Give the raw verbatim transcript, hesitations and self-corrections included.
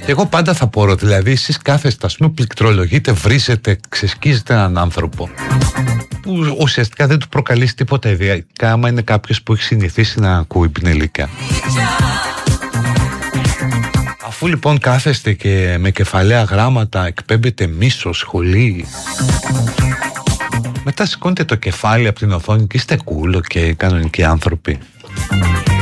Και εγώ πάντα θα πω, δηλαδή εσείς κάθεστε, ας πούμε, πληκτρολογείτε, βρίζετε, ξεσκίζετε έναν άνθρωπο που ουσιαστικά δεν του προκαλεί τίποτα, ειδικά άμα είναι κάποιος που έχει συνηθίσει να ακούει πινελικά. Αφού λοιπόν κάθεστε και με κεφαλαία γράμματα εκπέμπετε μίσος, σχολή, μετά σηκώνετε το κεφάλι από την οθόνη και είστε κούλο και κανονικοί άνθρωποι.